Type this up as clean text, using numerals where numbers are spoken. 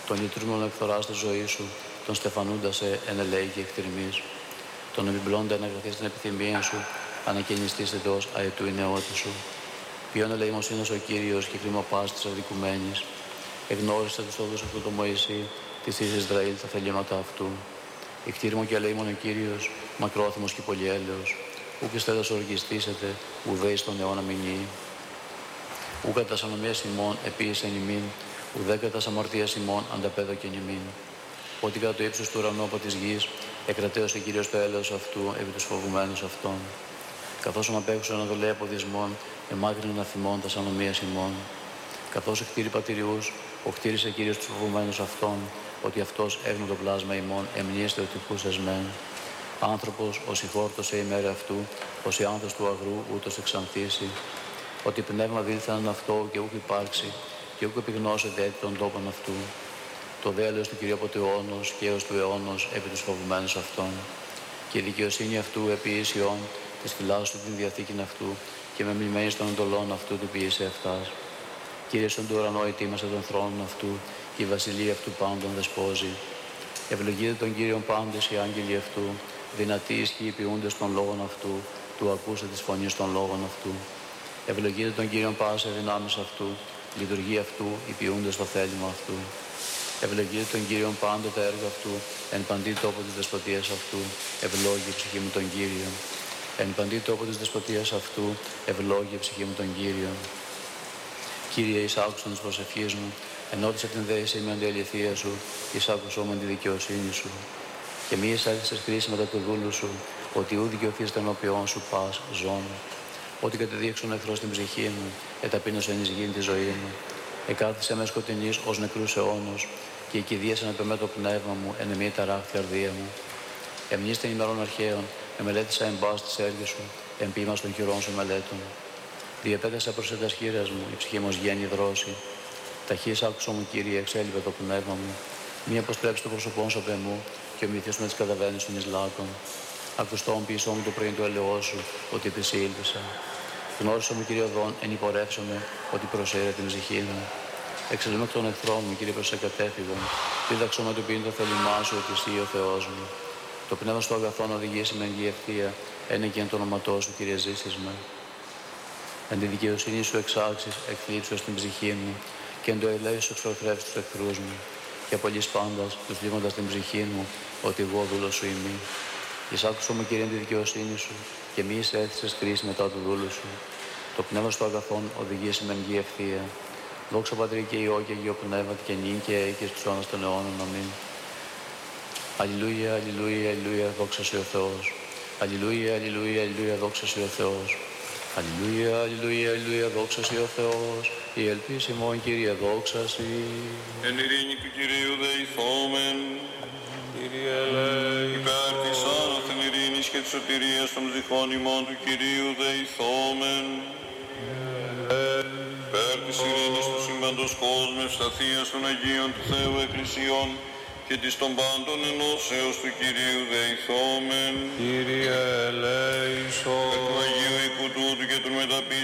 Τον λυτρούμενον εκθοράς τη ζωή σου, τον στεφανούντα σε εν ελέη και εκτιρμής. Τον επιμπλώντα να γραφείς την επιθυμία σου, ανακαινιστείς εντός αετού η νεότη σου. Ποιον ελεημοσύνος ο Κύριος και κρίμα πας της αδικουμένης. Εγνώρισε τους όδους αυτού το Μωυσή, της εις Ισραήλ τα θελήματα αυτού. Εκτήρημο και ελεήμον ο Κύριος, μακρόθυμος και πολυέλεος. Ουκ εις θέλας οργιστήσετε, ουδέ εις τον αιώνα μηνύει. Ουκ κατά τας ανομίας ημών επίησεν ημίν, ουδέ κατά τας αμαρτίας ημών ανταπέδωκεν ημίν. Ότι κατά το ύψος του ουρανού από της γης, εκρατέωσε Κύριος το έλεος αυτού επί τους φοβουμένους αυτών. Καθώς απέχουσαν να δολέα από δυσμών, εμάκρυναν αφημών τας ανομίας ημών. Καθώς εκτήρη πατηριούς, οχτήρισε Κύριος τους φοβουμένους αυτών, ότι αυτός έγνω το πλάσμα ημών, εμνίεστε ότι χούσες μεν. Άνθρωπος, ως η χόρτωσε ημέρα αυτού, ως η άνθος του αγρού, ούτως εξανθήσει. Ότι πνεύμα δήλθαν αυτό και ούκ υπάρξει, και ούκ επιγνώσεται έτη των τόπων αυτού. Το δέλεος του Κυρίου από του αιώνος και έως του αιώνος επί τους φοβουμένους αυτών. Και η δικαιοσύνη αυτού επί ίσιον, της φυλάς του την διαθήκην αυτού, και με μνημένης των εντολών αυτού του ποιήσε αυτάς. Κύριε στον του ουρανό ετοίμασε των θρόνων αυτού, και η βασιλεία αυτού πάντων δεσπόζει. Ευλογείτε τον Κύριον πάντες οι άγγελοι αυτού, δυνατοί ισχύοι ποιούντες των λόγων αυτού, του ακούσε της φωνής των λόγων αυτού. Ευλογείτε τον Κύριον πάσε δυνάμεις αυτού, λειτουργεί αυτού, οι ποιούντες το θέλημα αυτού. Ευλογείτε τον Κύριον πάντο τα έργα αυτού, εν παντή τόπο της δεσποτείας αυτού, ευλόγη η ψυχή μου τον Κύριον. Εν παντή τόπο της δεσποτείας αυτού, ευλόγη η ψυχή μου τον Κύριον. Κύριε, εις άκουσον της προσευχής μου, ενώτισε την δέηση με αντιαληθεία σου, εις άκουσον με τη δικαιοσύνη σου. Και μη εισέλθησες κρίση μετά του δούλου σου, ότι ού δικαιωθείς ενώπιόν σου πας ζών. Ότι κατεδίεξον εχθρός την ψυχή μου, εταπείνωσεν εις γήν τη ζωή μου. Εκάθισε με σκοτεινής ως νεκρούς αιώνος, και εκηδίασαν επ' εμέ το πνεύμα μου, εν εμή ταράχτη καρδία μου. Εμνήστε ημερών αρχαίων, εμελέτησα εν πάση τις έργες σου, εν ποίημας των χειρών σου μελέτων. Διεπέτασα προς τας χείρας μου, η ψυχή μου ως γέννη δρόση. Ταχύς άκουσα μου, Κύριε, εξέλιβε το πνεύμα μου. Μη αποστρέψει το πρόσωπόν σου απ' εμού, και ο μυθός με τις καταβαίνεις εις λάκων. Ακουστόν ποιησό μου το πριν του ελαιός σου, ότι επισήλθησα. Γνώρισα μου, Κύριε οδόν, εν υπορεύσομαι, ότι προσέρε την ψυχή μου. Εξελούμε εκ των εχθρών μου, Κύριε, προς εκατέφυγον. Δίδαξω με το ποιήν το θέλημά σου, ότι εσύ ο Θεός μου. Το πνεύμα στο αγαθόν οδηγήσει με εγγύη ευθεία, ένε και εν το όνοματό σου, Κύριε, ζήσεις με. Εν τη δικαιοσύνη σου εξάξεις, εκθλίψεις την ψυχή μου, και εν το ελέη σου εξορθρεύσεις τους εχθρούς μου. Και απολύς πάντας, τους λύγοντας την ψυχή μου, ότι εγώ δούλος σου ημί. Εισάκουσο μου, Κύριε, τη δικαιοσύνη σου, και μη εισέθησες κρίση μετά του δούλου σου. Το πνεύμα στο αγαθόν οδηγήσει με γη ευθεία. Δόξα Πατρί και Υιό και Αγίο Πνεύματι και νυν και αεί και στους αιώνας των αιώνων. Αμήν. Αλληλούια, αλληλούια, αλληλούια, δόξα σε ο Θεός. Αλληλούια, αλληλούια, αλληλούια, δόξα σε ο Θεός. Αλληλούια, αλληλούια, αλληλούια, δόξα σε ο Θεός. Η ελπίση ημών, Κύριε, δόξα σοι. Εν ειρήνη του Κυρίου δεηθόμεν. Κύριε ελέη. Υπέρ της άνωθεν ειρήνης και της σωτηρίας των ψυχών ημών του Κυρίου δεηθόμεν. Υπέρ της ειρήνης του σύμπαντος κόσμου, ευσταθίας των Αγίων του Θεού Εκκλησιών και της των πάντων ενώσεως του Κυρίου δεηθόμεν. Κύριε ελέησον. Εκ του Αγίου οίκου τούτου και των μεταπίσεων